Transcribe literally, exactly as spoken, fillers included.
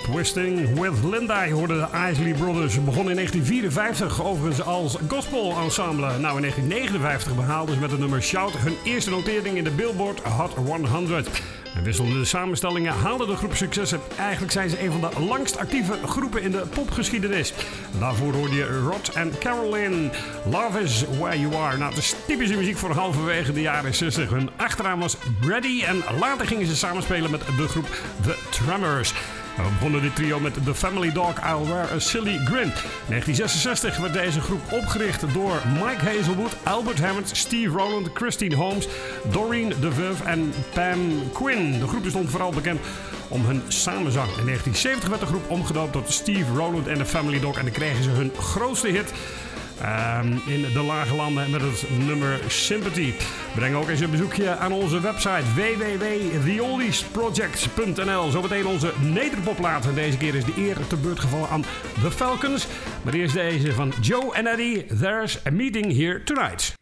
Twisting with Linda. Je hoorde de Isley Brothers. Begon in negentien vierenvijftig overigens als gospel ensemble. Nou, in negentien negenenvijftig behaalden ze met het nummer Shout hun eerste notering in de Billboard Hot honderd. En wisselende de samenstellingen haalde de groep succes. Eigenlijk zijn ze een van de langst actieve groepen in de popgeschiedenis. Daarvoor hoorde je Rod en Carolyn. Love is where you are. Nou, het is typische muziek voor halverwege de jaren zestig. Hun achternaam was Brady en later gingen ze samenspelen met de groep The Tremors. We begonnen dit trio met The Family Dog, I'll Wear a Silly Grin. In negentien zesenzestig werd deze groep opgericht door Mike Hazelwood, Albert Hammond, Steve Rowland, Christine Holmes, Doreen DeVeuve en Pam Quinn. De groep stond vooral bekend om hun samenzang. In negentien zeventig werd de groep omgedoopt tot Steve Rowland en The Family Dog en dan kregen ze hun grootste hit Um, in de lage landen met het nummer Sympathy. Breng ook eens een bezoekje aan onze website w w w punt the oldies project punt n l. Zometeen onze nederpopplaat. En deze keer is de eer te beurt gevallen aan The Falcons. Maar eerst deze van Joe en Eddie. There's a meeting here tonight.